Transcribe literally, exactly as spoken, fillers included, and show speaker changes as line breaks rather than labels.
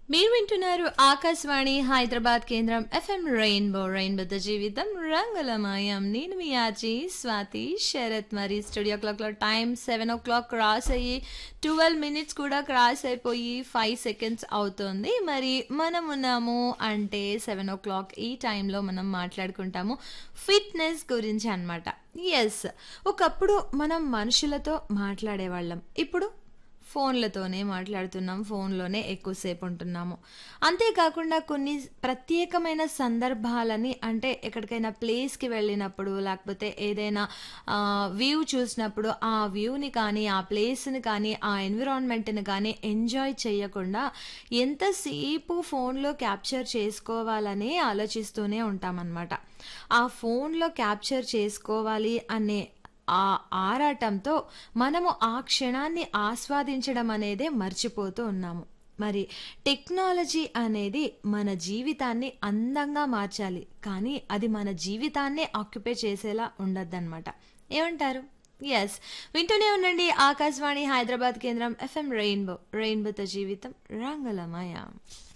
మీరు వింటున్నారు ఆకాశవాణి హైదరాబాద్ కేంద్రం ఎఫ్ఎం రెయిన్బో రెయిన్బోతో జీవితం రంగులమయం. నేను మీ ఆచి స్వాతి శరత్. మరి స్టూడియో క్లాక్లో టైం సెవెన్ ఓ క్లాక్ క్రాస్ అయ్యి ట్వెల్వ్ మినిట్స్ కూడా క్రాస్ అయిపోయి ఫైవ్ సెకండ్స్ అవుతుంది. మరి మనం ఉన్నాము అంటే సెవెన్ ఓ క్లాక్ ఈ టైంలో మనం మాట్లాడుకుంటాము ఫిట్నెస్ గురించి అనమాట. ఎస్, ఒకప్పుడు మనం మనుషులతో మాట్లాడేవాళ్ళం, ఇప్పుడు ఫోన్లతోనే మాట్లాడుతున్నాం, ఫోన్లోనే ఎక్కువసేపు ఉంటున్నాము. అంతేకాకుండా కొన్ని ప్రత్యేకమైన సందర్భాలని, అంటే ఎక్కడికైనా ప్లేస్కి వెళ్ళినప్పుడు లేకపోతే ఏదైనా వ్యూ చూసినప్పుడు ఆ వ్యూని కానీ ఆ ప్లేస్ని కానీ ఆ ఎన్విరాన్మెంట్ని కానీ ఎంజాయ్ చేయకుండా ఎంతసేపు ఫోన్లో క్యాప్చర్ చేసుకోవాలని ఆలోచిస్తూనే ఉంటామన్నమాట. ఆ ఫోన్లో క్యాప్చర్ చేసుకోవాలి అనే ఆ ఆరాటంతో మనము ఆ క్షణాన్ని ఆస్వాదించడం అనేదే మర్చిపోతూ ఉన్నాము. మరి టెక్నాలజీ అనేది మన జీవితాన్ని అందంగా మార్చాలి, కానీ అది మన జీవితాన్నే ఆక్యుపై చేసేలా ఉండద్దన్నమాట. ఏమంటారు? ఎస్, వింటూనే ఉండండి ఆకాశవాణి హైదరాబాద్ కేంద్రం ఎఫ్ఎం రెయిన్బో రెయిన్బోతో జీవితం రంగులమయ.